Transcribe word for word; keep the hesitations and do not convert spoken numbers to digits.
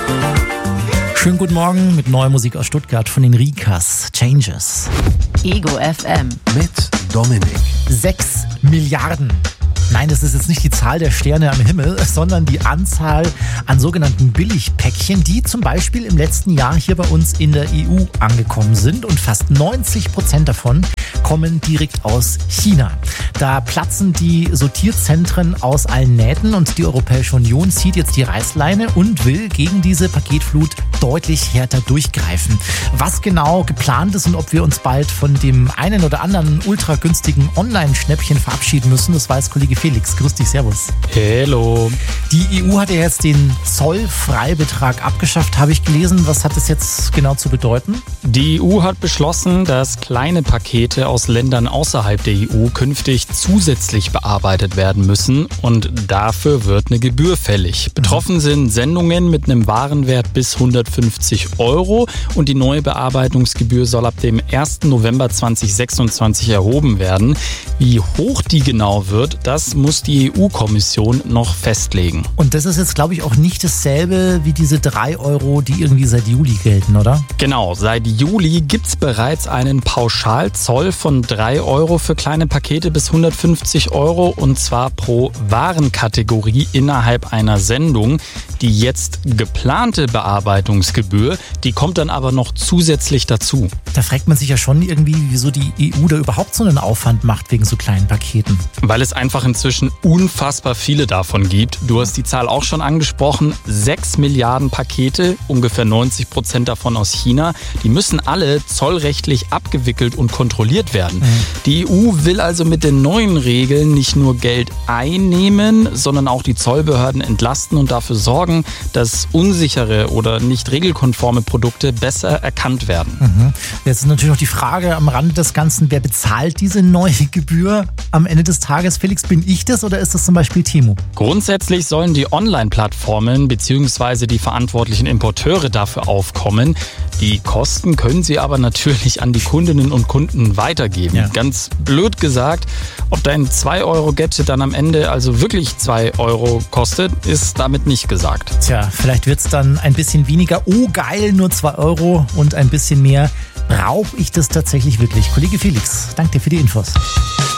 Schönen guten Morgen mit neuer Musik aus Stuttgart von den Rikas. Changes. Ego F M. Mit Dominik. Sechs Milliarden. Nein, das ist jetzt nicht die Zahl der Sterne am Himmel, sondern die Anzahl an sogenannten Billigpäckchen, die zum Beispiel im letzten Jahr hier bei uns in der E U angekommen sind. Und fast neunzig Prozent davon kommen direkt aus China. Da platzen die Sortierzentren aus allen Nähten und die Europäische Union zieht jetzt die Reißleine und will gegen diese Paketflut deutlich härter durchgreifen. Was genau geplant ist und ob wir uns bald von dem einen oder anderen ultra günstigen Online-Schnäppchen verabschieden müssen, das weiß Kollege Felix. Grüß dich, servus. Hello. Die E U hat ja jetzt den Zollfreibetrag abgeschafft, habe ich gelesen. Was hat das jetzt genau zu bedeuten? Die E U hat beschlossen, dass kleine Pakete aus Ländern außerhalb der E U künftig zusätzlich bearbeitet werden müssen und dafür wird eine Gebühr fällig. Betroffen sind Sendungen mit einem Warenwert bis hundertfünfzig Euro und die neue Bearbeitungsgebühr soll ab dem ersten November zweitausendsechsundzwanzig erhoben werden. Wie hoch die genau wird, das muss die E U-Kommission noch festlegen. Und das ist jetzt, glaube ich, auch nicht dasselbe wie diese drei Euro, die irgendwie seit Juli gelten, oder? Genau, seit Juli gibt es bereits einen Pauschalzoll von drei Euro für kleine Pakete bis hundertfünfzig Euro und zwar pro Warenkategorie innerhalb einer Sendung. Die jetzt geplante Bearbeitungsgebühr, die kommt dann aber noch zusätzlich dazu. Da fragt man sich ja schon irgendwie, wieso die E U da überhaupt so einen Aufwand macht wegen so kleinen Paketen. Weil es einfach inzwischen unfassbar viele davon gibt. Du hast die Zahl auch schon angesprochen. Sechs Milliarden Pakete, ungefähr neunzig Prozent davon aus China. Die müssen alle zollrechtlich abgewickelt und kontrolliert werden. Mhm. Die E U will also mit den neuen Regeln nicht nur Geld einnehmen, sondern auch die Zollbehörden entlasten und dafür sorgen, dass unsichere oder nicht regelkonforme Produkte besser erkannt werden. Mhm. Jetzt ist natürlich noch die Frage am Rande des Ganzen, wer bezahlt diese neue Gebühr am Ende des Tages? Felix, bin ich das oder ist das zum Beispiel Temu? Grundsätzlich sollen die Online-Plattformen bzw. die verantwortlichen Importeure dafür aufkommen. Die Kosten können sie aber natürlich an die Kundinnen und Kunden weitergeben. Ja. Ganz blöd gesagt, ob dein zwei Euro Gadget dann am Ende also wirklich zwei Euro kostet, ist damit nicht gesagt. Tja, vielleicht wird es dann ein bisschen weniger, oh geil, nur zwei Euro und ein bisschen mehr. Brauche ich das tatsächlich wirklich? Kollege Felix, danke dir für die Infos.